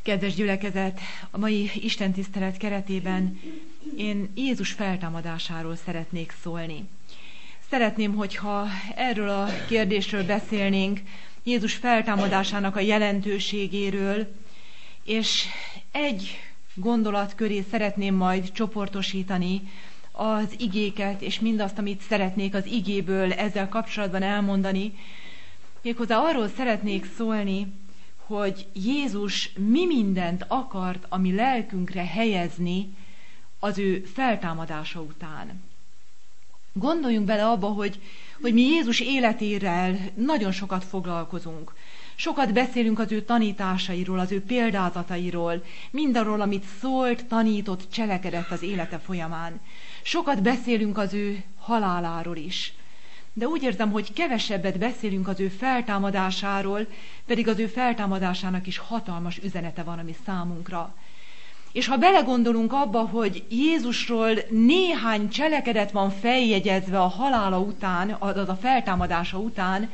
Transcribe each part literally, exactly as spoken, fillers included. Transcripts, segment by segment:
Kedves gyülekezet, a mai istentisztelet keretében én Jézus feltámadásáról szeretnék szólni. Szeretném, hogyha erről a kérdésről beszélnénk, Jézus feltámadásának a jelentőségéről, és egy gondolat köré szeretném majd csoportosítani az igéket, és mindazt, amit szeretnék az igéből ezzel kapcsolatban elmondani. Méghozzá arról szeretnék szólni, hogy Jézus mi mindent akart a mi lelkünkre helyezni az ő feltámadása után. Gondoljunk bele abba, hogy, hogy mi Jézus életével nagyon sokat foglalkozunk. Sokat beszélünk az ő tanításairól, az ő példázatairól, mindarról, amit szólt, tanított, cselekedett az élete folyamán. Sokat beszélünk az ő haláláról is. De úgy érzem, hogy kevesebbet beszélünk az ő feltámadásáról, pedig az ő feltámadásának is hatalmas üzenete van a mi számunkra. És ha belegondolunk abba, hogy Jézusról néhány cselekedet van feljegyezve a halála után, azaz a feltámadása után,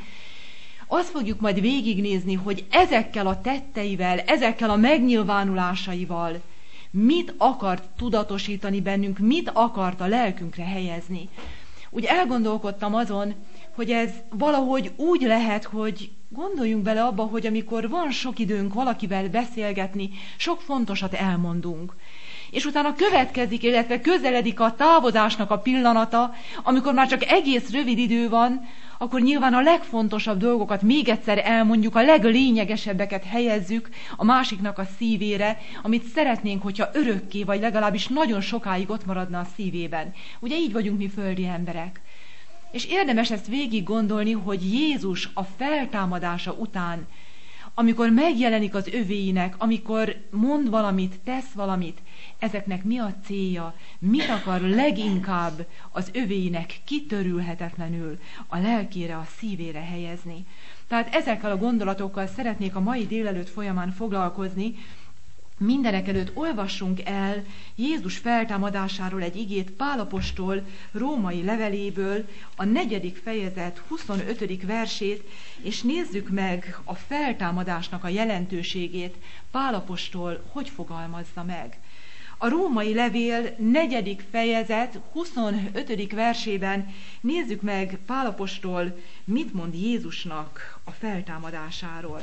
azt fogjuk majd végignézni, hogy ezekkel a tetteivel, ezekkel a megnyilvánulásaival mit akart tudatosítani bennünk, mit akart a lelkünkre helyezni. Úgy elgondolkodtam azon, hogy ez valahogy úgy lehet, hogy gondoljunk bele abba, hogy amikor van sok időnk valakivel beszélgetni, sok fontosat elmondunk. És utána következik, illetve közeledik a távozásnak a pillanata, amikor már csak egész rövid idő van, akkor nyilván a legfontosabb dolgokat még egyszer elmondjuk, a leglényegesebbeket helyezzük a másiknak a szívére, amit szeretnénk, hogyha örökké, vagy legalábbis nagyon sokáig ott maradna a szívében. Ugye így vagyunk mi földi emberek. És érdemes ezt végig gondolni, hogy Jézus a feltámadása után, amikor megjelenik az övéinek, amikor mond valamit, tesz valamit, ezeknek mi a célja, mit akar leginkább az övéinek kitörülhetetlenül a lelkére, a szívére helyezni. Tehát ezekkel a gondolatokkal szeretnék a mai délelőtt folyamán foglalkozni. Mindenekelőtt olvassunk el Jézus feltámadásáról egy igét Pál apostol római leveléből, a negyedik fejezet huszonötödik versét, és nézzük meg a feltámadásnak a jelentőségét, Pál apostol hogy fogalmazza meg. A római levél negyedik fejezet huszonötödik versében nézzük meg Pál apostol mit mond Jézusnak a feltámadásáról.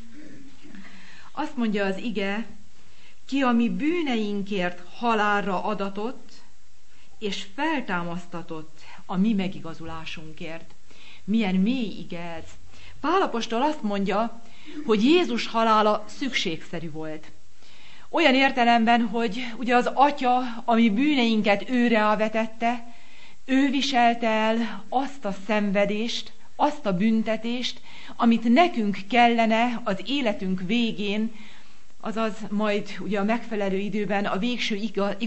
Azt mondja az ige, ki a mi bűneinkért halálra adatott, és feltámasztatott a mi megigazulásunkért. Milyen mély ige ez. Pál apostol azt mondja, hogy Jézus halála szükségszerű volt. Olyan értelemben, hogy ugye az Atya, ami bűneinket őre vetette, ő viselte el azt a szenvedést, azt a büntetést, amit nekünk kellene az életünk végén, azaz majd ugye a megfelelő időben, a végső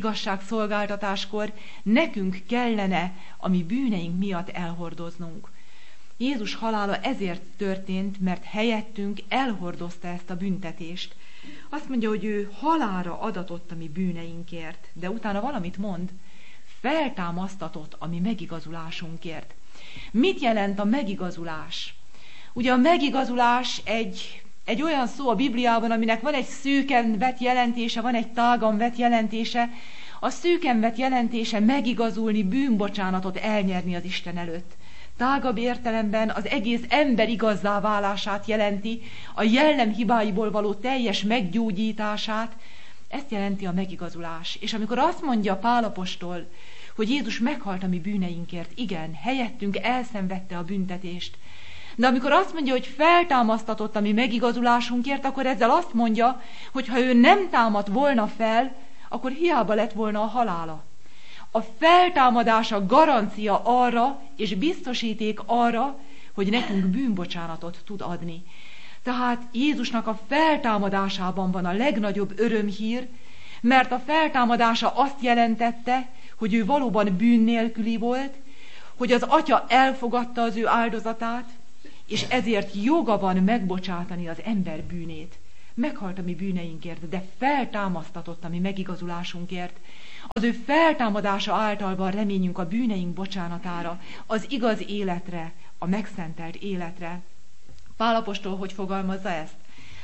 igazságszolgáltatáskor nekünk kellene a mi bűneink miatt elhordoznunk. Jézus halála ezért történt, mert helyettünk elhordozta ezt a büntetést. Azt mondja, hogy ő halálra adatott a mi bűneinkért, de utána valamit mond, feltámasztatott a mi megigazulásunkért. Mit jelent a megigazulás? Ugye a megigazulás egy, egy olyan szó a Bibliában, aminek van egy szűken vett jelentése, van egy tágan vett jelentése. A szűken vett jelentése megigazulni, bűnbocsánatot elnyerni az Isten előtt. Tágabb értelemben az egész ember igazzá válását jelenti, a jellem hibáiból való teljes meggyógyítását, ezt jelenti a megigazulás. És amikor azt mondja Pál apostol, hogy Jézus meghalt a mi bűneinkért, igen, helyettünk elszenvedte a büntetést, de amikor azt mondja, hogy feltámasztatott a mi megigazulásunkért, akkor ezzel azt mondja, hogy ha ő nem támadt volna fel, akkor hiába lett volna a halála. A feltámadása garancia arra, és biztosíték arra, hogy nekünk bűnbocsánatot tud adni. Tehát Jézusnak a feltámadásában van a legnagyobb örömhír, mert a feltámadása azt jelentette, hogy ő valóban bűn nélküli volt, hogy az Atya elfogadta az ő áldozatát, és ezért joga van megbocsátani az ember bűnét. Meghalt a mi bűneinkért, de feltámasztatott a mi megigazulásunkért. Az ő feltámadása által van reményünk a bűneink bocsánatára, az igaz életre, a megszentelt életre. Pál apostol hogy fogalmazza ezt?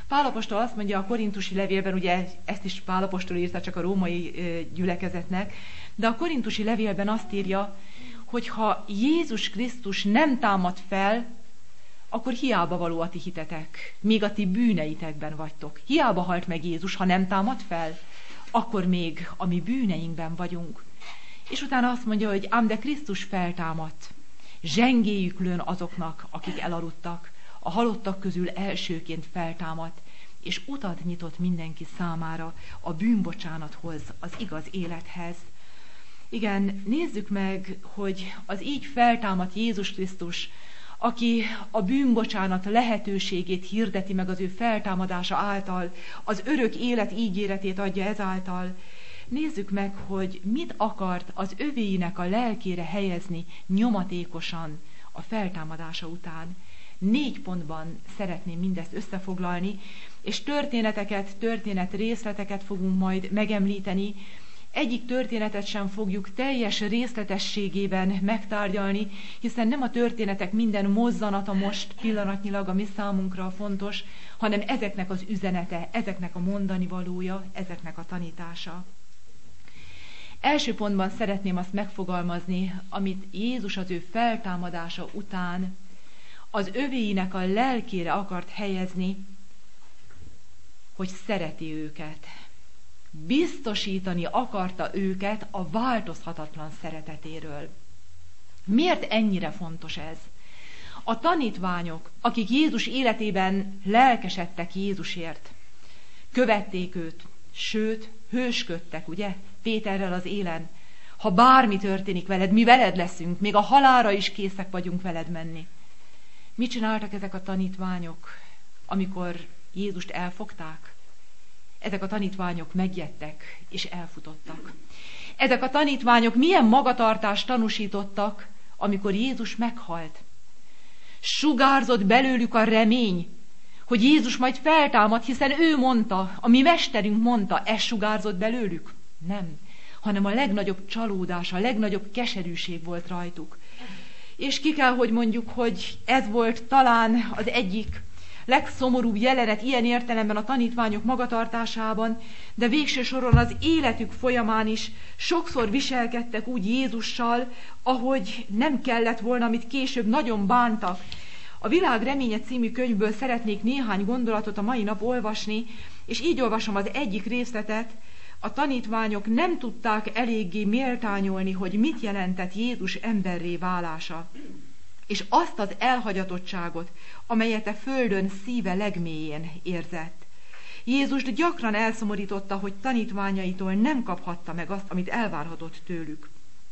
Pál apostol azt mondja a korintusi levélben, ugye ezt is Pál apostol írta csak a római gyülekezetnek, de a korintusi levélben azt írja, hogy ha Jézus Krisztus nem támad fel, akkor hiába való a ti hitetek, még a ti bűneitekben vagytok. Hiába halt meg Jézus, ha nem támad fel, akkor még a mi bűneinkben vagyunk. És utána azt mondja, hogy ám de Krisztus feltámadt, zsengéjük lőn azoknak, akik elaludtak, a halottak közül elsőként feltámadt, és utat nyitott mindenki számára a bűnbocsánathoz, az igaz élethez. Igen, nézzük meg, hogy az így feltámadt Jézus Krisztus, aki a bűnbocsánat lehetőségét hirdeti meg az ő feltámadása által, az örök élet ígéretét adja ezáltal. Nézzük meg, hogy mit akart az övéinek a lelkére helyezni nyomatékosan a feltámadása után. Négy pontban szeretném mindezt összefoglalni, és történeteket, történet részleteket fogunk majd megemlíteni. Egyik történetet sem fogjuk teljes részletességében megtárgyalni, hiszen nem a történetek minden mozzanata most pillanatnyilag a mi számunkra fontos, hanem ezeknek az üzenete, ezeknek a mondani valója, ezeknek a tanítása. Első pontban szeretném azt megfogalmazni, amit Jézus az ő feltámadása után az övéinek a lelkére akart helyezni, hogy szereti őket. Biztosítani akarta őket a változhatatlan szeretetéről. Miért ennyire fontos ez? A tanítványok, akik Jézus életében lelkesedtek Jézusért, követték őt, sőt, hősködtek, ugye, Péterrel az élen. Ha bármi történik veled, mi veled leszünk, még a halálra is készek vagyunk veled menni. Mit csináltak ezek a tanítványok, amikor Jézust elfogták? Ezek a tanítványok megjettek és elfutottak. Ezek a tanítványok milyen magatartást tanúsítottak, amikor Jézus meghalt? Sugárzott belőlük a remény, hogy Jézus majd feltámad, hiszen ő mondta, a mi mesterünk mondta, ez sugárzott belőlük? Nem, hanem a legnagyobb csalódás, a legnagyobb keserűség volt rajtuk. És ki kell, hogy mondjuk, hogy ez volt talán az egyik legszomorúbb jelenet ilyen értelemben a tanítványok magatartásában, de végső soron az életük folyamán is sokszor viselkedtek úgy Jézussal, ahogy nem kellett volna, amit később nagyon bántak. A Világ reménye című könyvből szeretnék néhány gondolatot a mai nap olvasni, és így olvasom az egyik részletet. A tanítványok nem tudták eléggé méltányolni, hogy mit jelentett Jézus emberré válása, és azt az elhagyatottságot, amelyet a földön szíve legmélyén érzett. Jézust gyakran elszomorította, hogy tanítványaitól nem kaphatta meg azt, amit elvárhatott tőlük.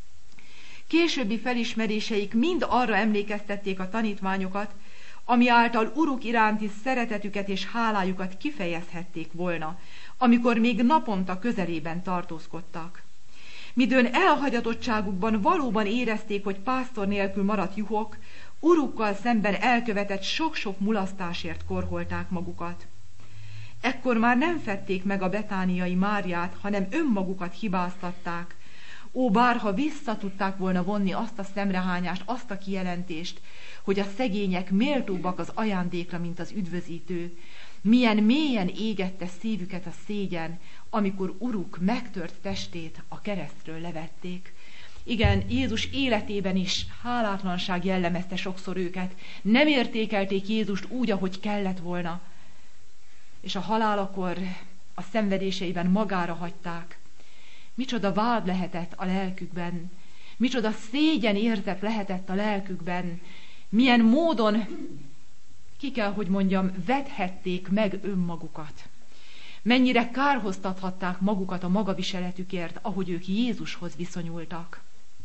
Későbbi felismeréseik mind arra emlékeztették a tanítványokat, ami által Uruk iránti szeretetüket és hálájukat kifejezhették volna, amikor még naponta közelében tartózkodtak. Midőn elhagyatottságukban valóban érezték, hogy pásztor nélkül maradt juhok, Urukkal szemben elkövetett sok-sok mulasztásért korholták magukat. Ekkor már nem fedték meg a betániai Máriát, hanem önmagukat hibáztatták. Ó, bárha vissza tudták volna vonni azt a szemrehányást, azt a kijelentést, hogy a szegények méltóbbak az ajándékra, mint az üdvözítő. Milyen mélyen égette szívüket a szégyen, amikor Uruk megtört testét a keresztről levették. Igen, Jézus életében is hálátlanság jellemezte sokszor őket. Nem értékelték Jézust úgy, ahogy kellett volna. És a halálakor a szenvedéseiben magára hagyták. Micsoda vád lehetett a lelkükben, micsoda szégyen érzet lehetett a lelkükben, milyen módon, ki kell, hogy mondjam, vethették meg önmagukat. Mennyire kárhoztathatták magukat a magaviseletükért, ahogy ők Jézushoz viszonyultak.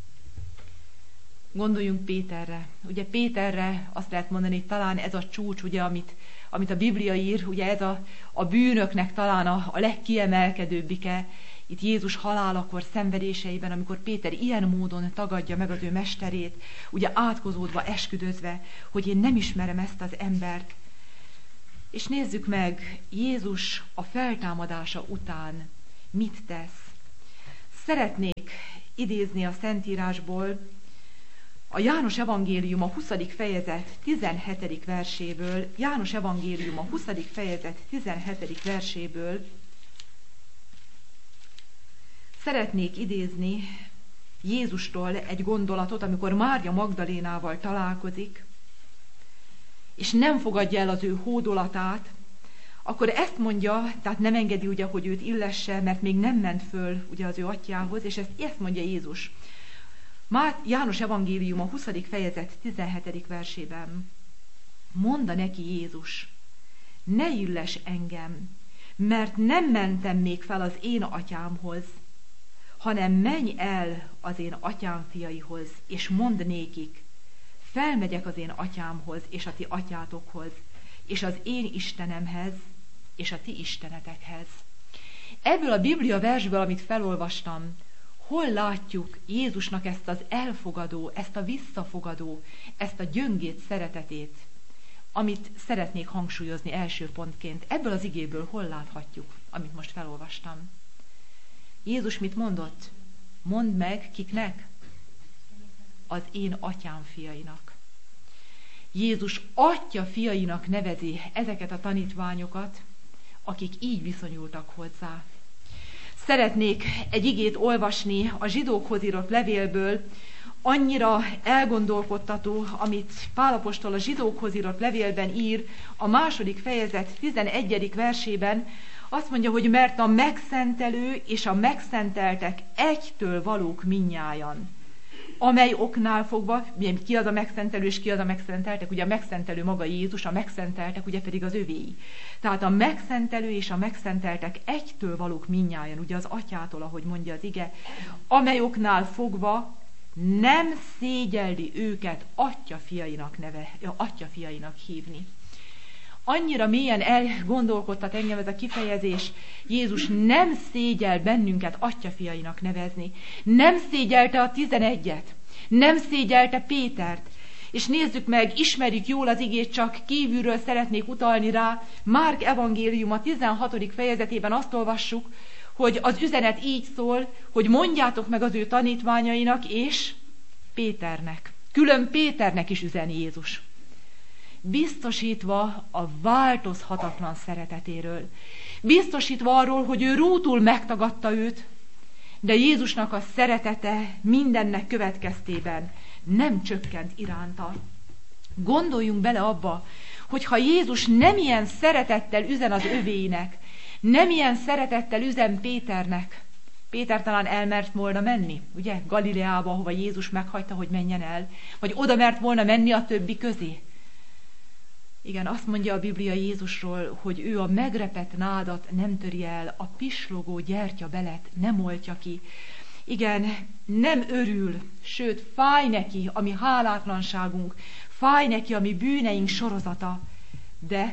Gondoljunk Péterre. Ugye Péterre azt lehet mondani, hogy talán ez a csúcs, ugye, amit, amit a Biblia ír, ugye ez a, a bűnöknek talán a, a legkiemelkedőbbike, itt Jézus halálakor szenvedéseiben, amikor Péter ilyen módon tagadja meg az ő mesterét, ugye átkozódva, esküdözve, hogy én nem ismerem ezt az embert. És nézzük meg, Jézus a feltámadása után mit tesz. Szeretnék idézni a Szentírásból A János evangélium a huszadik fejezet tizenhetedik verséből, János evangélium a huszadik fejezet tizenhetedik verséből szeretnék idézni Jézustól egy gondolatot, amikor Mária Magdalénával találkozik, és nem fogadja el az ő hódolatát, akkor ezt mondja, tehát nem engedi ugye, hogy őt illesse, mert még nem ment föl ugye az ő atyjához, és ezt, ezt mondja Jézus. Már János evangélium a huszadik fejezet tizenhetedik versében. Mondta neki Jézus, ne illess engem, mert nem mentem még fel az én atyámhoz, hanem menj el az én atyám fiaihoz, és mondd nékik, felmegyek az én atyámhoz, és a ti atyátokhoz, és az én Istenemhez, és a ti istenetekhez. Ebből a Biblia versből, amit felolvastam, hol látjuk Jézusnak ezt az elfogadó, ezt a visszafogadó, ezt a gyöngét szeretetét, amit szeretnék hangsúlyozni első pontként. Ebből az igéből hol láthatjuk, amit most felolvastam. Jézus mit mondott? Mondd meg kiknek? Az én atyám fiainak. Jézus atya fiainak nevezi ezeket a tanítványokat, akik így viszonyultak hozzá. Szeretnék egy igét olvasni a zsidókhoz írott levélből, annyira elgondolkodtató, amit Pál apostol a zsidókhoz írott levélben ír, a második fejezet tizenegyedik versében, azt mondja, hogy mert a megszentelő és a megszenteltek egytől valók mindnyájan. Amely oknál fogva, ki az a megszentelő és ki az a megszenteltek, ugye a megszentelő maga Jézus, a megszenteltek ugye pedig az övéi. Tehát a megszentelő és a megszenteltek egytől valók mindnyájan, ugye az atyától, ahogy mondja az ige, amely oknál fogva nem szégyelli őket atyafiainak neve, atyafiainak hívni. Annyira mélyen elgondolkodtat engem ez a kifejezés, Jézus nem szégyel bennünket atyafiainak nevezni. Nem szégyelte a tizenegyet, nem szégyelte Pétert. És nézzük meg, ismerjük jól az igét, csak kívülről szeretnék utalni rá. Márk evangélium a tizenhatodik fejezetében azt olvassuk, hogy az üzenet így szól, hogy mondjátok meg az ő tanítványainak és Péternek. Külön Péternek is üzen Jézus. Biztosítva a változhatatlan szeretetéről. Biztosítva arról, hogy ő rútul megtagadta őt, de Jézusnak a szeretete mindennek következtében nem csökkent iránta. Gondoljunk bele abba, hogy ha Jézus nem ilyen szeretettel üzen az övéinek, nem ilyen szeretettel üzen Péternek, Péter talán elmert volna menni, ugye, Galileába, ahova Jézus meghagyta, hogy menjen el, vagy oda mert volna menni a többi közé. Igen, azt mondja a Biblia Jézusról, hogy ő a megrepett nádat nem töri el, a pislogó gyertyabelet nem oltja ki. Igen, nem örül, sőt, fáj neki a mi hálátlanságunk, fáj neki a mi bűneink sorozata, de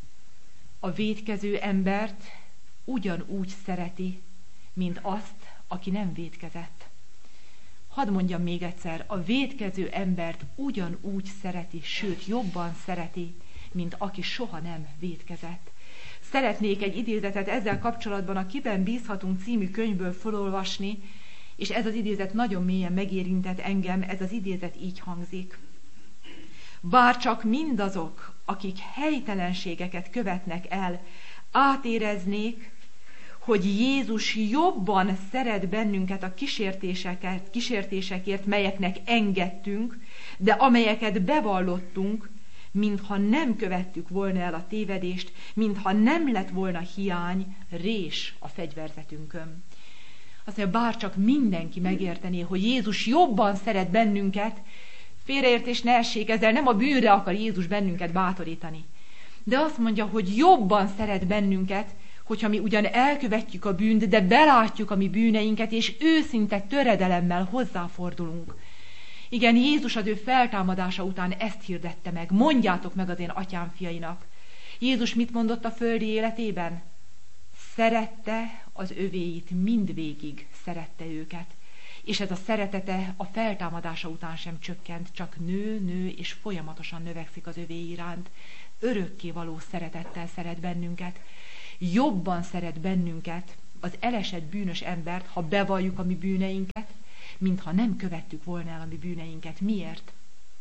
a vétkező embert ugyanúgy szereti, mint azt, aki nem vétkezett. Hadd mondjam még egyszer, a vétkező embert ugyanúgy szereti, sőt, jobban szereti, mint aki soha nem vétkezett. Szeretnék egy idézetet ezzel kapcsolatban a Kiben bízhatunk című könyvből felolvasni, és ez az idézet nagyon mélyen megérintett engem, ez az idézet így hangzik. Bár csak mindazok, akik helytelenségeket követnek el, átéreznék, hogy Jézus jobban szeret bennünket a kísértéseket, kísértésekért, melyeknek engedtünk, de amelyeket bevallottunk, mintha nem követtük volna el a tévedést, mintha nem lett volna hiány, rés a fegyverzetünkön. Azt mondja, bárcsak mindenki megértené, hogy Jézus jobban szeret bennünket, félreértés ne essék, ezzel nem a bűnre akar Jézus bennünket bátorítani. De azt mondja, hogy jobban szeret bennünket, hogyha mi ugyan elkövetjük a bűnt, de belátjuk a mi bűneinket, és őszinte töredelemmel hozzáfordulunk. Igen, Jézus az ő feltámadása után ezt hirdette meg. Mondjátok meg az én atyám fiainak. Jézus mit mondott a földi életében? Szerette az övéit, mindvégig szerette őket. És ez a szeretete a feltámadása után sem csökkent, csak nő, nő, és folyamatosan növekszik az övé iránt. Örökké való szeretettel szeret bennünket. Jobban szeret bennünket, az elesett bűnös embert, ha bevalljuk a mi bűneinket, mintha nem követtük volna el a mi bűneinket. Miért?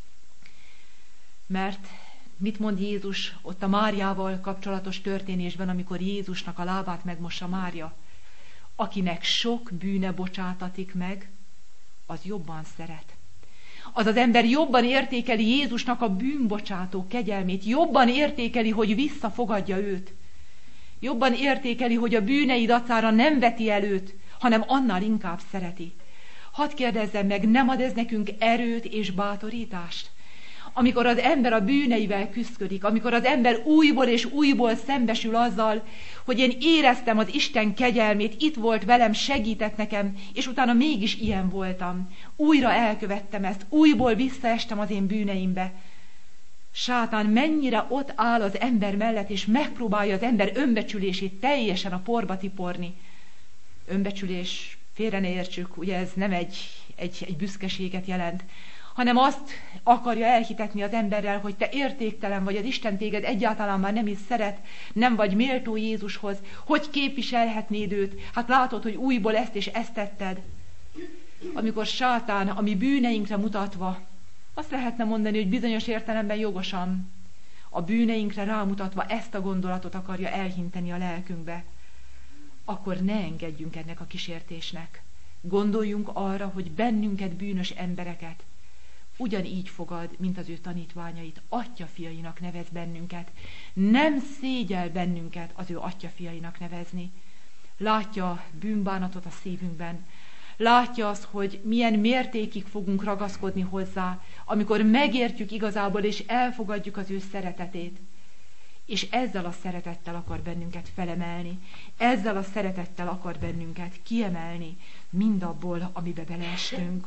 Mert mit mond Jézus ott a Máriával kapcsolatos történésben, amikor Jézusnak a lábát megmossa Mária? Akinek sok bűne bocsátatik meg, az jobban szeret. Az az ember jobban értékeli Jézusnak a bűnbocsátó kegyelmét, jobban értékeli, hogy visszafogadja őt. Jobban értékeli, hogy a bűnei dacára nem veti el őt, hanem annál inkább szereti. Hadd kérdezzem meg, nem ad ez nekünk erőt és bátorítást? Amikor az ember a bűneivel küszködik, amikor az ember újból és újból szembesül azzal, hogy én éreztem az Isten kegyelmét, itt volt velem, segített nekem, és utána mégis ilyen voltam. Újra elkövettem ezt, újból visszaestem az én bűneimbe. Sátán mennyire ott áll az ember mellett, és megpróbálja az ember önbecsülését teljesen a porba tiporni. Önbecsülés, félre ne értsük, ugye ez nem egy, egy, egy büszkeséget jelent, hanem azt akarja elhitetni az emberrel, hogy te értéktelen vagy, az Isten téged egyáltalán már nem is szeret, nem vagy méltó Jézushoz, hogy képviselhetnéd őt, hát látod, hogy újból ezt és ezt tetted. Amikor sátán a mi bűneinkre mutatva, azt lehetne mondani, hogy bizonyos értelemben jogosan, a bűneinkre rámutatva ezt a gondolatot akarja elhinteni a lelkünkbe, akkor ne engedjünk ennek a kísértésnek. Gondoljunk arra, hogy bennünket, bűnös embereket ugyanígy fogad, mint az ő tanítványait, atyafiainak nevez bennünket. Nem szégyel bennünket az ő atyafiainak nevezni. Látja bűnbánatot a szívünkben. Látja azt, hogy milyen mértékig fogunk ragaszkodni hozzá, amikor megértjük igazából, és elfogadjuk az ő szeretetét. És ezzel a szeretettel akar bennünket felemelni. Ezzel a szeretettel akar bennünket kiemelni mindabból, amibe beleestünk.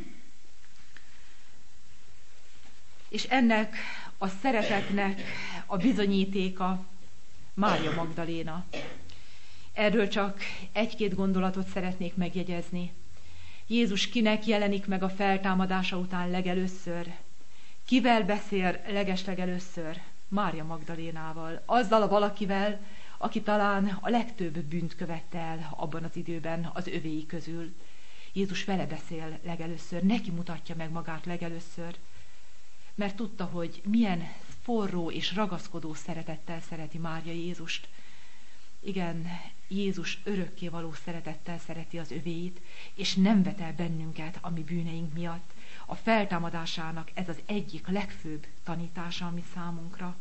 És ennek a szeretetnek a bizonyítéka Mária Magdaléna. Erről csak egy-két gondolatot szeretnék megjegyezni. Jézus kinek jelenik meg a feltámadása után legelőször? Kivel beszél legeslegelőször? Mária Magdalénával. Azzal a valakivel, aki talán a legtöbb bűnt követte el abban az időben az övéi közül. Jézus vele beszél legelőször, neki mutatja meg magát legelőször, mert tudta, hogy milyen forró és ragaszkodó szeretettel szereti Mária Jézust. Igen, Jézus örökkévaló szeretettel szereti az övéit, és nem vet el bennünket a mi bűneink miatt. A feltámadásának ez az egyik legfőbb tanítása a mi számunkra.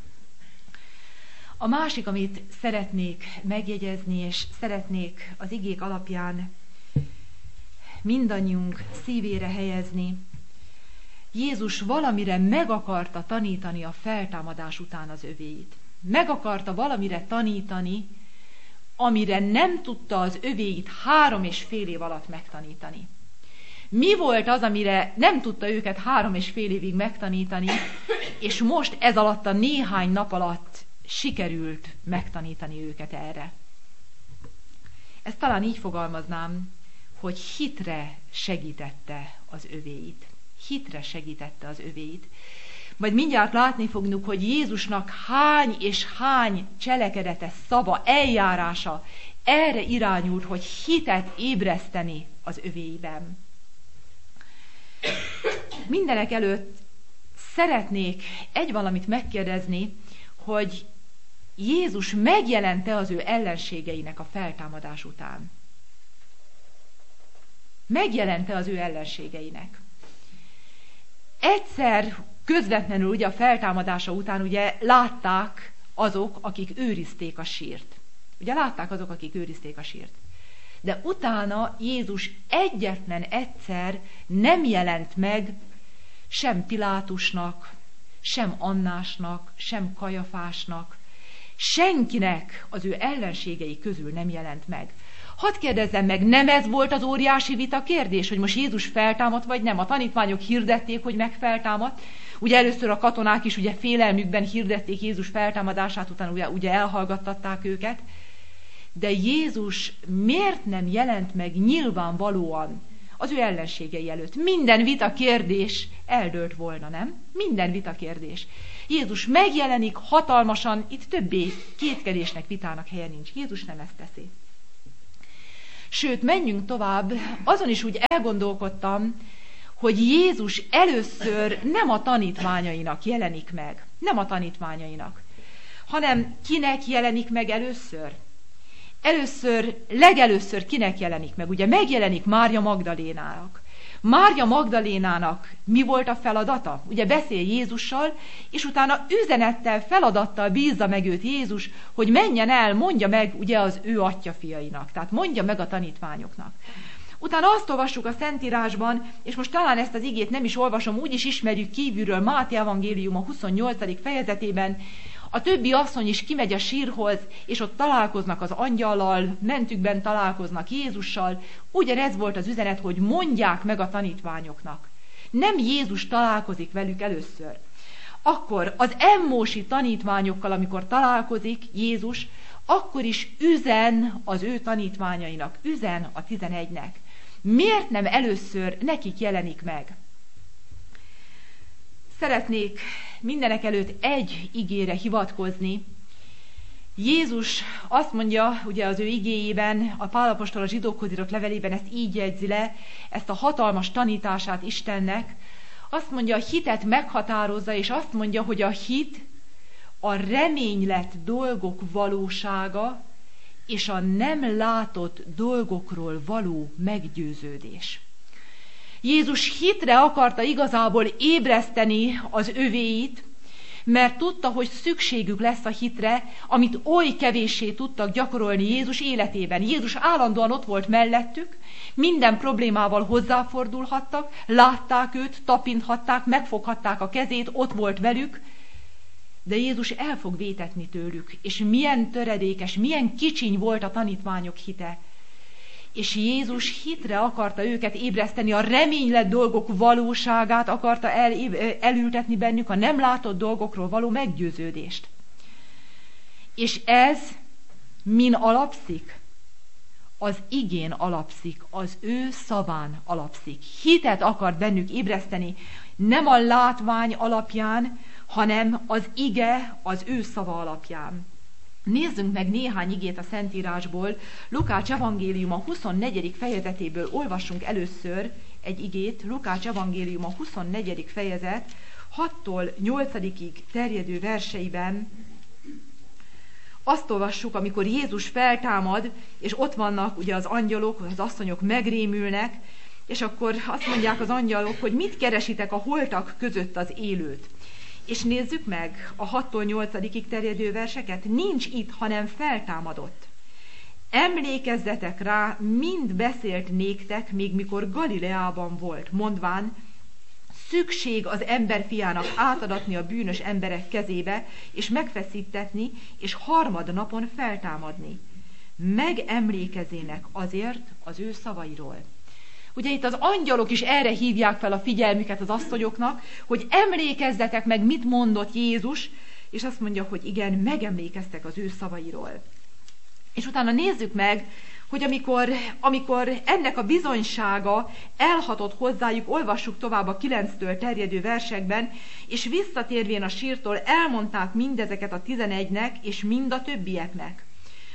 A másik, amit szeretnék megjegyezni, és szeretnék az igék alapján mindannyiunk szívére helyezni, Jézus valamire meg akarta tanítani a feltámadás után az övéit. Meg akarta valamire tanítani, amire nem tudta az övéit három és fél év alatt megtanítani. Mi volt az, amire nem tudta őket három és fél évig megtanítani, és most ez alatt a néhány nap alatt sikerült megtanítani őket erre? Ezt talán így fogalmaznám, hogy hitre segítette az övéit. Hitre segítette az övéit. Majd mindjárt látni fogjuk, hogy Jézusnak hány és hány cselekedete, szava, eljárása erre irányult, hogy hitet ébreszteni az övéiben. Mindenek előtt szeretnék egy valamit megkérdezni, hogy Jézus megjelente az ő ellenségeinek a feltámadás után. Megjelente az ő ellenségeinek. Egyszer közvetlenül ugye a feltámadása után ugye látták azok, akik őrizték a sírt. Ugye látták azok, akik őrizték a sírt. De utána Jézus egyetlen egyszer nem jelent meg sem Pilátusnak, sem Annásnak, sem Kajafásnak, senkinek az ő ellenségei közül nem jelent meg. Hadd kérdezzem meg, nem ez volt az óriási vita kérdés, hogy most Jézus feltámadt vagy nem? A tanítványok hirdették, hogy megfeltámadt. Ugye először a katonák is ugye félelmükben hirdették Jézus feltámadását, utána ugye, ugye elhallgattatták őket. De Jézus miért nem jelent meg nyilvánvalóan az ő ellenségei előtt? Minden vita kérdés eldőlt volna, nem? Minden vita kérdés. Jézus megjelenik hatalmasan, itt többé kétkedésnek, vitának helye nincs. Jézus nem ezt teszi. Sőt, menjünk tovább, azon is úgy elgondolkodtam, hogy Jézus először nem a tanítványainak jelenik meg, nem a tanítványainak, hanem kinek jelenik meg először? Először, legelőször kinek jelenik meg? Ugye megjelenik Mária Magdalénának. Mária Magdalénának mi volt a feladata? Ugye beszél Jézussal, és utána üzenettel, feladattal bízza meg őt Jézus, hogy menjen el, mondja meg ugye az ő atyafiainak, tehát mondja meg a tanítványoknak. Utána azt olvassuk a Szentírásban, és most talán ezt az igét nem is olvasom, úgyis ismerjük kívülről, Máté evangélium a huszonnyolcadik fejezetében, a többi asszony is kimegy a sírhoz, és ott találkoznak az angyallal, mentükben találkoznak Jézussal. Ugyanez volt az üzenet, hogy mondják meg a tanítványoknak. Nem Jézus találkozik velük először. Akkor az emmósi tanítványokkal, amikor találkozik Jézus, akkor is üzen az ő tanítványainak, üzen a tizenegynek. Miért nem először nekik jelenik meg? Szeretnék mindenek előtt egy igére hivatkozni. Jézus azt mondja, ugye az ő igéjében, a Pál apostol a zsidókhoz írott levelében ezt így jegyzi le, ezt a hatalmas tanítását Istennek. Azt mondja, a hitet meghatározza, és azt mondja, hogy a hit a reménylett dolgok valósága, és a nem látott dolgokról való meggyőződés. Jézus hitre akarta igazából ébreszteni az övéit, mert tudta, hogy szükségük lesz a hitre, amit oly kevéssé tudtak gyakorolni Jézus életében. Jézus állandóan ott volt mellettük, minden problémával hozzáfordulhattak, látták őt, tapinthatták, megfoghatták a kezét, ott volt velük, de Jézus el fog vétetni tőlük, és milyen töredékes, milyen kicsiny volt a tanítványok hite. És Jézus hitre akarta őket ébreszteni, a reménylett dolgok valóságát akarta el, elültetni bennük, a nem látott dolgokról való meggyőződést. És ez min alapszik? Az igén alapszik, az ő szaván alapszik. Hitet akart bennük ébreszteni, nem a látvány alapján, hanem az ige az ő szava alapján. Nézzünk meg néhány igét a Szentírásból. Lukács evangélium a huszonnegyedik fejezetéből olvassunk először egy igét. Lukács evangélium a huszonnegyedik fejezet hattól nyolcadikig terjedő verseiben azt olvassuk, amikor Jézus feltámad, és ott vannak ugye az angyalok, az asszonyok megrémülnek, és akkor azt mondják az angyalok, hogy mit keresitek a holtak között az élőt. És nézzük meg a hattól nyolcadikig terjedő verseket. Nincs itt, hanem feltámadott. Emlékezzetek rá, mind beszélt néktek, még mikor Galileában volt, mondván, szükség az emberfiának átadatni a bűnös emberek kezébe, és megfeszítetni, és harmad napon feltámadni. Megemlékezének azért az ő szavairól. Ugye itt az angyalok is erre hívják fel a figyelmüket az asszonyoknak, hogy emlékezzetek meg, mit mondott Jézus, és azt mondja, hogy igen, megemlékeztek az ő szavairól. És utána nézzük meg, hogy amikor, amikor ennek a bizonysága elhatott hozzájuk, olvassuk tovább a kilenctől terjedő versekben, és visszatérvén a sírtól elmondták mindezeket a tizenegynek, és mind a többieknek.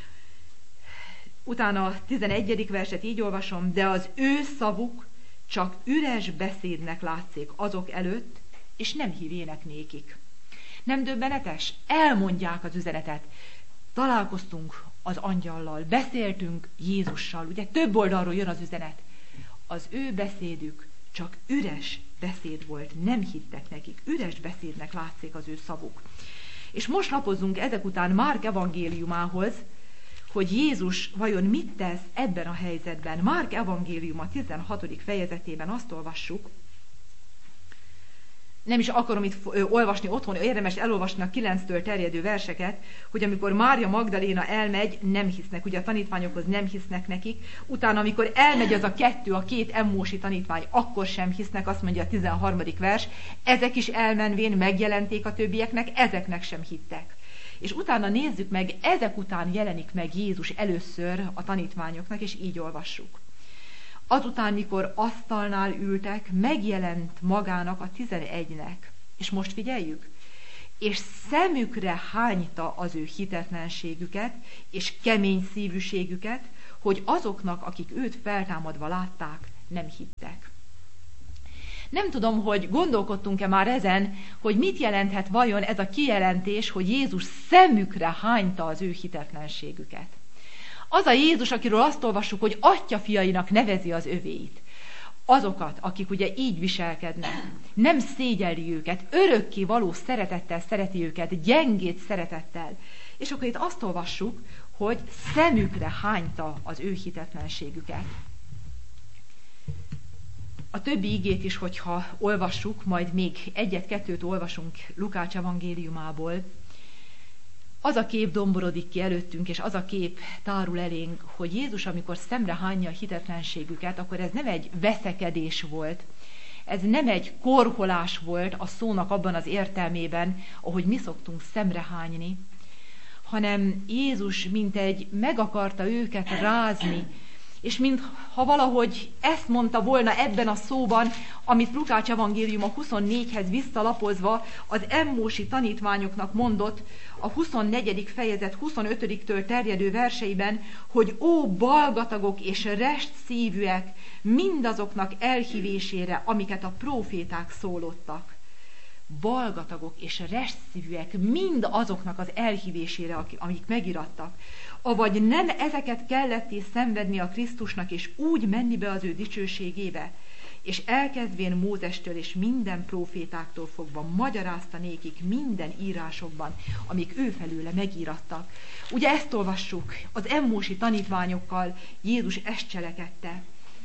Utána a tizenegyedik verset így olvasom, de az ő szavuk csak üres beszédnek látszik azok előtt, és nem hívének nékik. Nem döbbenetes? Elmondják az üzenetet. Találkoztunk az angyallal, beszéltünk Jézussal, ugye több oldalról jön az üzenet. Az ő beszédük csak üres beszéd volt, nem hittek nekik. Üres beszédnek látszik az ő szavuk. És most lapozzunk ezek után Márk evangéliumához, hogy Jézus vajon mit tesz ebben a helyzetben. Márk evangélium a tizenhatodik fejezetében azt olvassuk, nem is akarom itt olvasni otthon, érdemes elolvasni a kilenctől terjedő verseket, hogy amikor Mária Magdaléna elmegy, nem hisznek, ugye a tanítványokhoz nem hisznek nekik, utána amikor elmegy az a kettő, a két emmósi tanítvány, akkor sem hisznek, azt mondja a tizenharmadik vers, ezek is elmenvén megjelenték a többieknek, ezeknek sem hittek. És utána nézzük meg, ezek után jelenik meg Jézus először a tanítványoknak, és így olvassuk. Azután, mikor asztalnál ültek, megjelent magának a tizenegynek. És most figyeljük. és szemükre hányta az ő hitetlenségüket és kemény szívűségüket, hogy azoknak, akik őt feltámadva látták, nem hittek. Nem tudom, hogy gondolkodtunk-e már ezen, hogy mit jelenthet vajon ez a kijelentés, hogy Jézus szemükre hányta az ő hitetlenségüket. Az a Jézus, akiről azt olvassuk, hogy atyafiainak nevezi az övéit. Azokat, akik ugye így viselkednek, nem szégyelli őket, örökké való szeretettel szereti őket, gyengét szeretettel. És akkor itt azt olvassuk, hogy szemükre hányta az ő hitetlenségüket. A többi igét is, hogyha olvassuk, majd még egyet-kettőt olvasunk Lukács evangéliumából, az a kép domborodik ki előttünk, és az a kép tárul elénk, hogy Jézus, amikor szemre hányja a hitetlenségüket, akkor ez nem egy veszekedés volt, ez nem egy korholás volt a szónak abban az értelmében, ahogy mi szoktunk szemre hányni, hanem Jézus mint egy meg akarta őket rázni, és mintha valahogy ezt mondta volna ebben a szóban, amit Lukács evangélium a huszonnégyhez visszalapozva az emmósi tanítványoknak mondott, a huszonnegyedik fejezet huszonötödiktől terjedő verseiben, hogy ó, balgatagok és rest szívűek mindazoknak elhívésére, amiket a próféták szólottak. Balgatagok és rest szívűek mind azoknak az elhívésére, amik megirattak. Avagy nem ezeket kelletté szenvedni a Krisztusnak, és úgy menni be az ő dicsőségébe, és elkezdvén Mózestől és minden prófétáktól fogva magyarázta nékik minden írásokban, amik ő felőle megírattak. Ugye ezt olvassuk, az emmósi tanítványokkal Jézus ezt cselekedte.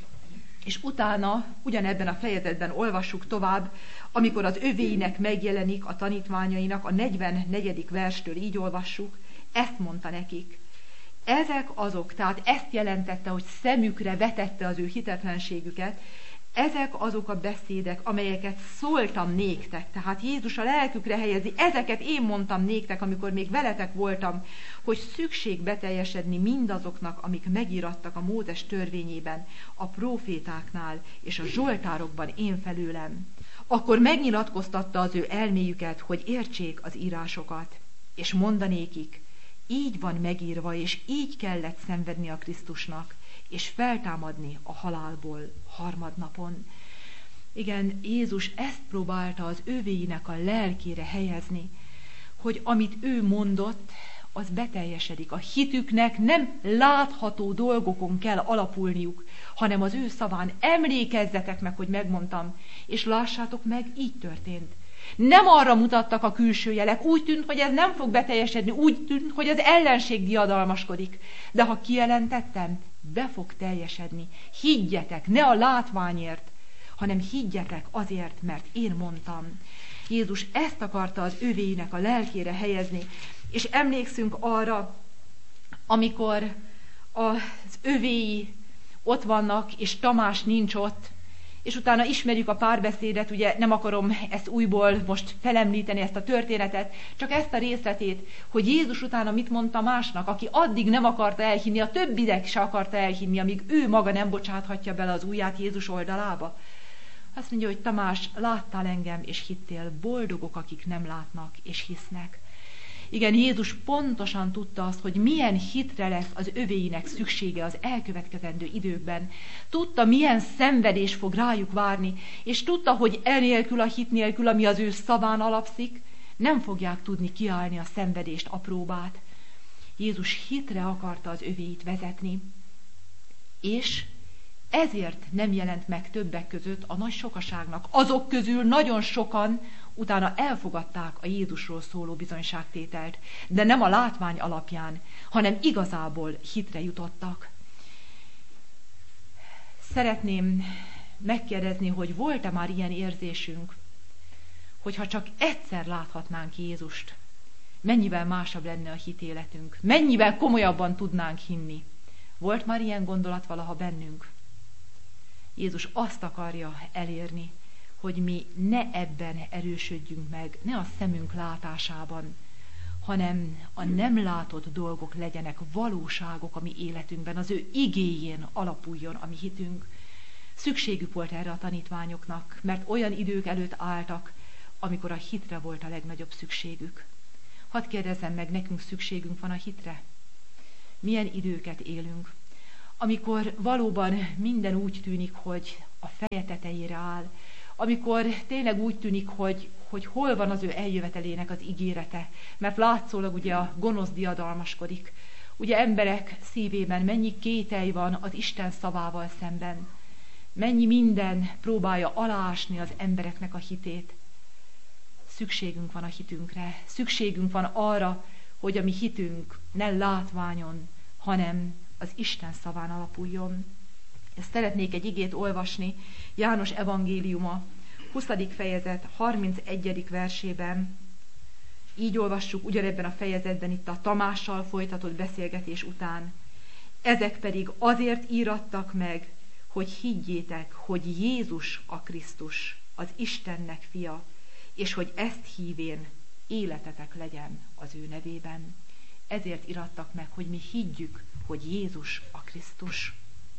És utána, ugyanebben a fejezetben olvassuk tovább, amikor az övéinek megjelenik a tanítványainak, a negyvennegyedik verstől így olvassuk, ezt mondta nekik. Ezek azok, tehát ezt jelentette, hogy szemükre vetette az ő hitetlenségüket, ezek azok a beszédek, amelyeket szóltam néktek, tehát Jézus a lelkükre helyezi, ezeket én mondtam néktek, amikor még veletek voltam, hogy szükség beteljesedni mindazoknak, amik megírattak a Mózes törvényében, a prófétáknál és a zsoltárokban én felőlem. Akkor megnyilatkoztatta az ő elméjüket, hogy értsék az írásokat, és mondanékik, így van megírva, és így kellett szenvedni a Krisztusnak, és feltámadni a halálból harmadnapon. Igen, Jézus ezt próbálta az övéinek a lelkére helyezni, hogy amit ő mondott, az beteljesedik. A hitüknek nem látható dolgokon kell alapulniuk, hanem az ő szaván. Emlékezzetek meg, hogy megmondtam, és lássátok meg, így történt. Nem arra mutattak a külső jelek, úgy tűnt, hogy ez nem fog beteljesedni, úgy tűnt, hogy az ellenség diadalmaskodik. De ha kijelentettem, be fog teljesedni. Higgyetek, ne a látványért, hanem higgyetek azért, mert én mondtam. Jézus ezt akarta az övéinek a lelkére helyezni, és emlékszünk arra, amikor az övéi ott vannak, és Tamás nincs ott, és utána ismerjük a párbeszédet, ugye nem akarom ezt újból most felemlíteni, ezt a történetet, csak ezt a részletét, hogy Jézus utána mit mondta másnak, aki addig nem akarta elhinni, a többiek se akarta elhinni, amíg ő maga nem bocsáthatja bele az ujját Jézus oldalába. Azt mondja, hogy Tamás, láttál engem, és hittél, boldogok, akik nem látnak, és hisznek. Igen, Jézus pontosan tudta azt, hogy milyen hitre lesz az övéinek szüksége az elkövetkezendő időkben. Tudta, milyen szenvedés fog rájuk várni, és tudta, hogy enélkül, a hit nélkül, ami az ő szaván alapszik, nem fogják tudni kiállni a szenvedést, a próbát. Jézus hitre akarta az övéit vezetni, és ezért nem jelent meg többek között a nagy sokaságnak. Azok közül nagyon sokan utána elfogadták a Jézusról szóló bizonyságtételt, de nem a látvány alapján, hanem igazából hitre jutottak. Szeretném megkérdezni, hogy volt-e már ilyen érzésünk, hogyha csak egyszer láthatnánk Jézust, mennyivel másabb lenne a hitéletünk, mennyivel komolyabban tudnánk hinni. Volt már ilyen gondolat valaha bennünk? Jézus azt akarja elérni, hogy mi ne ebben erősödjünk meg, ne a szemünk látásában, hanem a nem látott dolgok legyenek valóságok a mi életünkben, az ő igéjén alapuljon a mi hitünk. Szükségük volt erre a tanítványoknak, mert olyan idők előtt álltak, amikor a hitre volt a legnagyobb szükségük. Hadd kérdezzem meg, nekünk szükségünk van a hitre? Milyen időket élünk, amikor valóban minden úgy tűnik, hogy a feje tetejére áll, amikor tényleg úgy tűnik, hogy, hogy hol van az ő eljövetelének az ígérete, mert látszólag ugye a gonosz diadalmaskodik. Ugye emberek szívében mennyi kételj van az Isten szavával szemben, mennyi minden próbálja aláásni az embereknek a hitét. Szükségünk van a hitünkre, szükségünk van arra, hogy a mi hitünk ne látványon, hanem az Isten szaván alapuljon. Ezt szeretnék egy igét olvasni, János evangéliuma, huszadik fejezet, harmincegyedik versében. Így olvassuk ugyanebben a fejezetben itt a Tamással folytatott beszélgetés után. Ezek pedig azért írattak meg, hogy higgyétek, hogy Jézus a Krisztus, az Istennek fia, és hogy ezt hívén életetek legyen az ő nevében. Ezért irattak meg, hogy mi higgyük, hogy Jézus a Krisztus.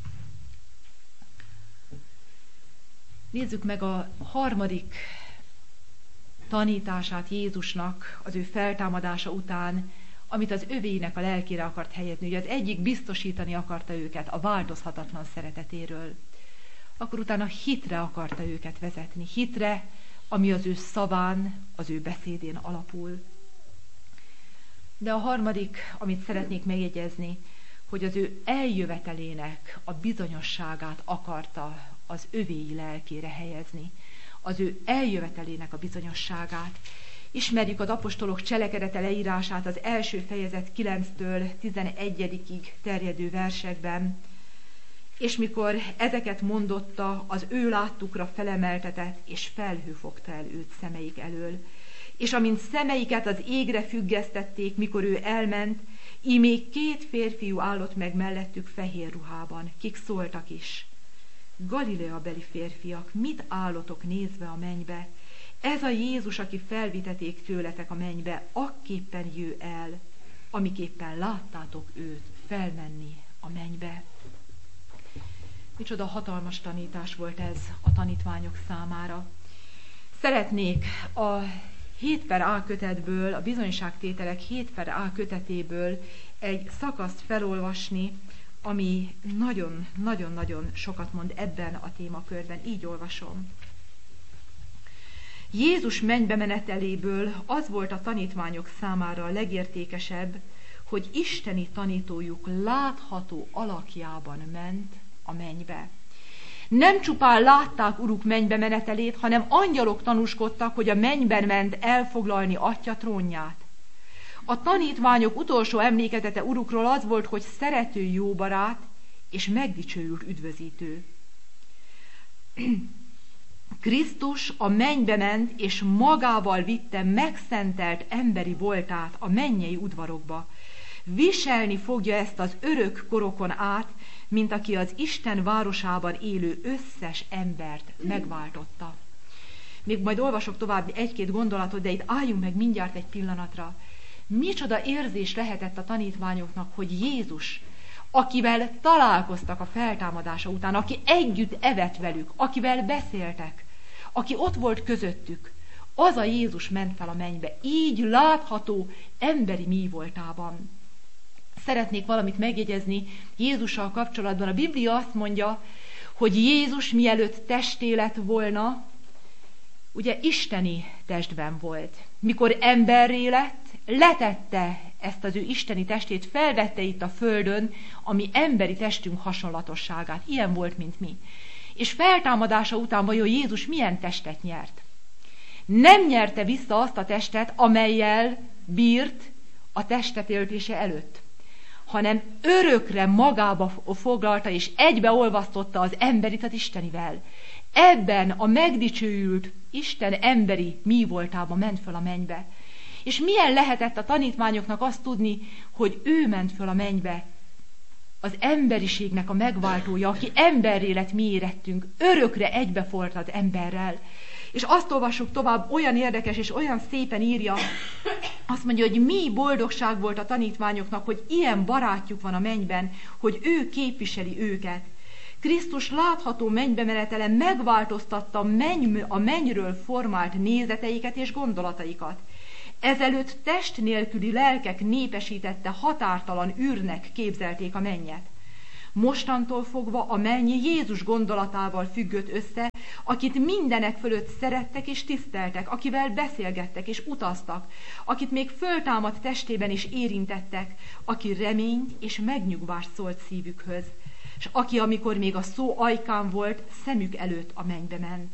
Nézzük meg a harmadik tanítását Jézusnak az ő feltámadása után, amit az övéinek a lelkére akart helyezni. Ugye az egyik biztosítani akarta őket a változhatatlan szeretetéről. Akkor utána hitre akarta őket vezetni. Hitre, ami az ő szaván, az ő beszédén alapul. De a harmadik, amit szeretnék megjegyezni, hogy az ő eljövetelének a bizonyosságát akarta az övéi lelkére helyezni. Az ő eljövetelének a bizonyosságát. Ismerjük az apostolok cselekedete leírását az első fejezet kilenctől tizenegyedikig terjedő versekben. És mikor ezeket mondotta, az ő láttukra felemeltetett, és felhő fogta el őt szemeik elől. És amint szemeiket az égre függesztették, mikor ő elment, ímé két férfiú állott meg mellettük fehér ruhában, kik szóltak is. Galilea beli férfiak, mit állotok nézve a mennybe? Ez a Jézus, aki felviteték tőletek a mennybe, akképpen jő el, amiképpen láttátok őt felmenni a mennybe. Micsoda hatalmas tanítás volt ez a tanítványok számára. Szeretnék a hét per A kötetből, a bizonyságtételek hét per A kötetéből egy szakaszt felolvasni, ami nagyon-nagyon-nagyon sokat mond ebben a témakörben. Így olvasom. Jézus mennybe meneteléből az volt a tanítványok számára a legértékesebb, hogy isteni tanítójuk látható alakjában ment a mennybe. Nem csupán látták uruk mennybe menetelét, hanem angyalok tanúskodtak, hogy a mennyben ment elfoglalni Atya trónját. A tanítványok utolsó emlékezete urukról az volt, hogy szerető jóbarát és megdicsőült üdvözítő. Krisztus a mennybe ment, és magával vitte megszentelt emberi voltát a mennyei udvarokba. Viselni fogja ezt az örök korokon át, mint aki az Isten városában élő összes embert megváltotta. Még majd olvasok tovább egy-két gondolatot, de itt álljunk meg mindjárt egy pillanatra. Micsoda érzés lehetett a tanítványoknak, hogy Jézus, akivel találkoztak a feltámadása után, aki együtt evett velük, akivel beszéltek, aki ott volt közöttük, az a Jézus ment fel a mennybe, így látható emberi mi voltában. Szeretnék valamit megjegyezni Jézussal kapcsolatban. A Biblia azt mondja, hogy Jézus mielőtt testé lett volna, ugye isteni testben volt. Mikor emberré lett, letette ezt az ő isteni testét, felvette itt a földön, ami emberi testünk hasonlatosságát. Ilyen volt, mint mi. És feltámadása után vajon Jézus milyen testet nyert? Nem nyerte vissza azt a testet, amellyel bírt a testetöltése előtt, hanem örökre magába foglalta és egybeolvasztotta az emberit az istenivel. Ebben a megdicsőült Isten emberi mi voltában ment föl a mennybe. És milyen lehetett a tanítványoknak azt tudni, hogy ő ment föl a mennybe, az emberiségnek a megváltója, aki emberré lett mi érettünk, örökre egybeforrt az emberrel. És azt olvassuk tovább, olyan érdekes és olyan szépen írja, azt mondja, hogy mi boldogság volt a tanítványoknak, hogy ilyen barátjuk van a mennyben, hogy ő képviseli őket. Krisztus látható mennybe menetele megváltoztatta menny, a mennyről formált nézeteiket és gondolataikat. Ezelőtt test nélküli lelkek népesítette határtalan űrnek képzelték a mennyet. Mostantól fogva a menny Jézus gondolatával függött össze, akit mindenek fölött szerettek és tiszteltek, akivel beszélgettek és utaztak, akit még föltámadt testében is érintettek, aki reményt és megnyugvást szólt szívükhöz, és aki, amikor még a szó ajkán volt, szemük előtt a mennybe ment.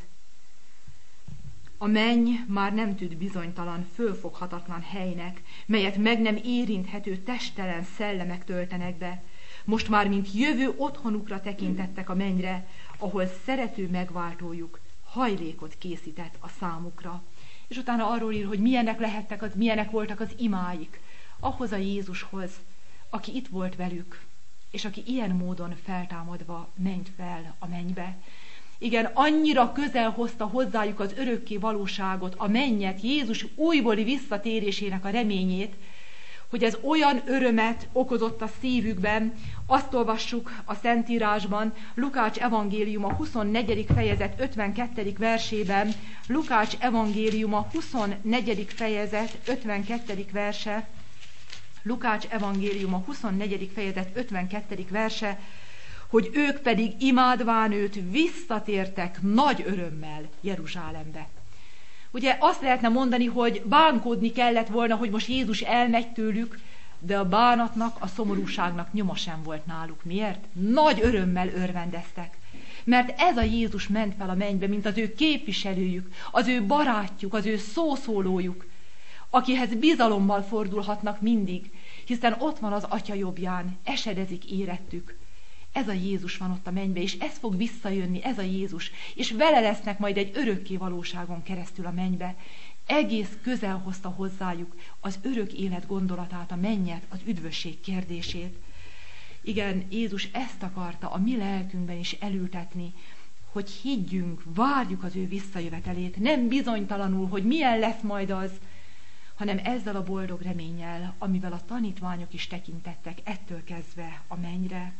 A menny már nem tűnt bizonytalan, fölfoghatatlan helynek, melyet meg nem érinthető testelen szellemek töltenek be. Most már, mint jövő otthonukra tekintettek a mennyre, ahol szerető megváltójuk hajlékot készített a számukra. És utána arról ír, hogy milyenek lehettek, az, milyenek voltak az imáik, ahhoz a Jézushoz, aki itt volt velük, és aki ilyen módon feltámadva ment fel a mennybe. Igen, annyira közel hozta hozzájuk az örökké valóságot, a mennyet, Jézus újbóli visszatérésének a reményét, hogy ez olyan örömet okozott a szívükben. Azt olvassuk a Szentírásban, Lukács evangéliuma huszonnegyedik fejezet ötvenkettedik versében, Lukács evangéliuma huszonnegyedik fejezet ötvenkettedik verse, Lukács evangéliuma huszonnegyedik fejezet ötvenkettedik verse, hogy ők pedig imádván őt visszatértek nagy örömmel Jeruzsálembe. Ugye azt lehetne mondani, hogy bánkódni kellett volna, hogy most Jézus elmegy tőlük, de a bánatnak, a szomorúságnak nyoma sem volt náluk. Miért? Nagy örömmel örvendeztek. Mert ez a Jézus ment fel a mennybe, mint az ő képviselőjük, az ő barátjuk, az ő szószólójuk, akihez bizalommal fordulhatnak mindig, hiszen ott van az Atya jobbján, esedezik érettük. Ez a Jézus van ott a mennybe, és ez fog visszajönni, ez a Jézus, és vele lesznek majd egy örökké valóságon keresztül a mennybe. Egész közel hozta hozzájuk az örök élet gondolatát, a mennyet, az üdvösség kérdését. Igen, Jézus ezt akarta a mi lelkünkben is elültetni, hogy higgyünk, várjuk az ő visszajövetelét, nem bizonytalanul, hogy milyen lesz majd az, hanem ezzel a boldog reménnyel, amivel a tanítványok is tekintettek ettől kezdve a mennyre.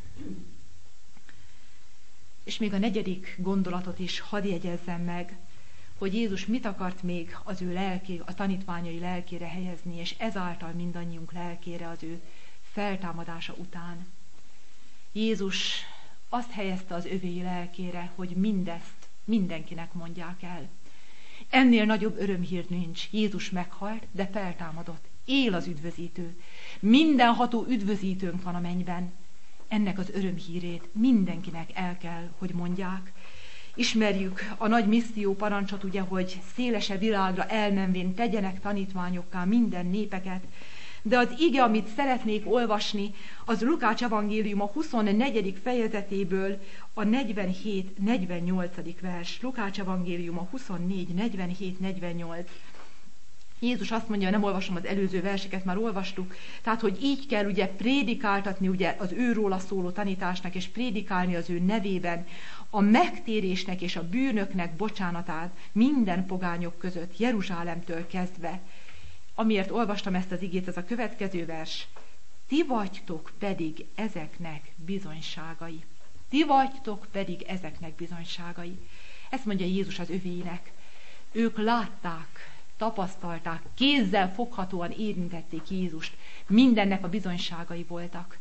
És még a negyedik gondolatot is hadd jegyezzem meg, hogy Jézus mit akart még az ő lelké, a tanítványai lelkére helyezni, és ezáltal mindannyiunk lelkére az ő feltámadása után. Jézus azt helyezte az övéi lelkére, hogy mindezt mindenkinek mondják el. Ennél nagyobb örömhír nincs. Jézus meghalt, de feltámadott. Él az üdvözítő. Mindenható üdvözítőnk van a mennyben. Ennek az örömhírét mindenkinek el kell, hogy mondják. Ismerjük a nagy misszió parancsot, ugye, hogy szélesebb világra elmenvén tegyenek tanítványokká minden népeket, de az ige, amit szeretnék olvasni, az Lukács evangéliuma huszonnegyedik fejezetéből a negyvenhét negyvennyolcadik vers. Lukács evangéliuma huszonnégy negyvenhét negyvennyolc. Jézus azt mondja, nem olvasom az előző verseket, már olvastuk, tehát, hogy így kell ugye prédikáltatni ugye az őróla szóló tanításnak, és prédikálni az ő nevében a megtérésnek és a bűnöknek bocsánatát minden pogányok között, Jeruzsálemtől kezdve. Amiért olvastam ezt az igét, ez a következő vers. Ti vagytok pedig ezeknek bizonyságai. Ti vagytok pedig ezeknek bizonyságai. Ezt mondja Jézus az övéinek. Ők látták, tapasztalták, kézzel foghatóan érintették Jézust. Mindennek a bizonyságai voltak.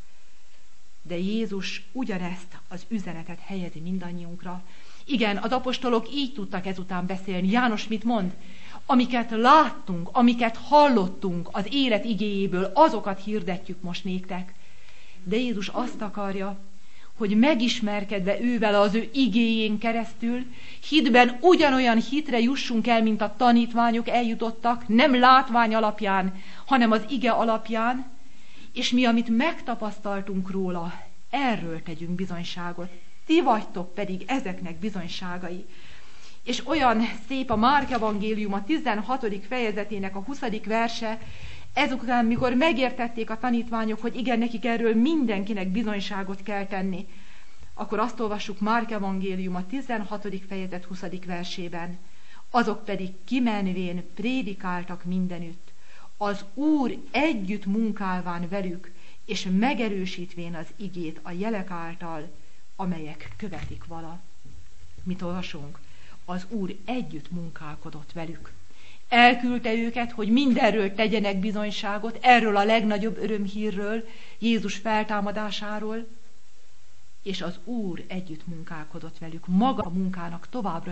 De Jézus ugyanezt az üzenetet helyezi mindannyiunkra. Igen, az apostolok így tudtak ezután beszélni. János mit mond? Amiket láttunk, amiket hallottunk az élet igéjéből, azokat hirdetjük most néktek. De Jézus azt akarja, hogy megismerkedve ővel az ő igéjén keresztül, hitben ugyanolyan hitre jussunk el, mint a tanítványok eljutottak, nem látvány alapján, hanem az ige alapján, és mi, amit megtapasztaltunk róla, erről tegyünk bizonyságot. Ti vagytok pedig ezeknek bizonyságai. És olyan szép a Márk evangélium a tizenhatodik fejezetének a huszadik verse, ezután, mikor megértették a tanítványok, hogy igen, nekik erről mindenkinek bizonyságot kell tenni, akkor azt olvassuk Márk evangélium a tizenhatodik fejezet huszadik versében. Azok pedig kimenvén prédikáltak mindenütt, az Úr együtt munkálván velük, és megerősítvén az igét a jelek által, amelyek követik vala. Mit olvasunk? Az Úr együtt munkálkodott velük. Elküldte őket, hogy mindenről tegyenek bizonyságot, erről a legnagyobb örömhírről, Jézus feltámadásáról, és az Úr együtt munkálkodott velük. Maga a munkának továbbra